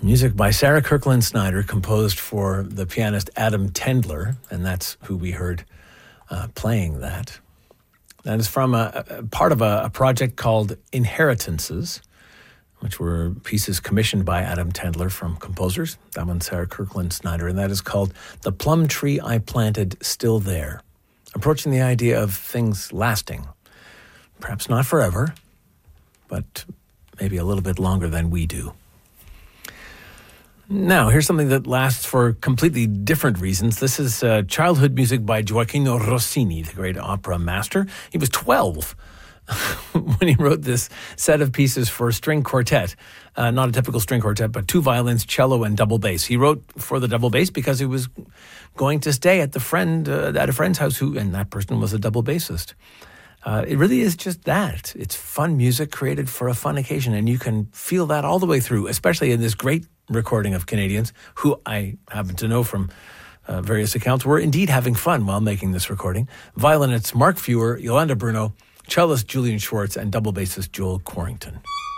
Music by Sarah Kirkland Snyder, composed for the pianist Adam Tendler, and that's who we heard playing that. That is from a part of a project called Inheritances, which were pieces commissioned by Adam Tendler from composers. That one's Sarah Kirkland Snyder, and that is called The Plum Tree I Planted Still There, approaching the idea of things lasting. Perhaps not forever, but maybe a little bit longer than we do. Now, here's something that lasts for completely different reasons. This is childhood music by Gioacchino Rossini, the great opera master. He was 12 when he wrote this set of pieces for string quartet. Not a typical string quartet, but two violins, cello, and double bass. He wrote for the double bass because he was going to stay at a friend's house, and that person was a double bassist. It really is just that. It's fun music created for a fun occasion, and you can feel that all the way through, especially in this great recording of Canadians, who I happen to know from various accounts were indeed having fun while making this recording. Violinists Mark Fewer, Yolanda Bruno, cellist Julian Schwartz, and double bassist Joel Quarrington.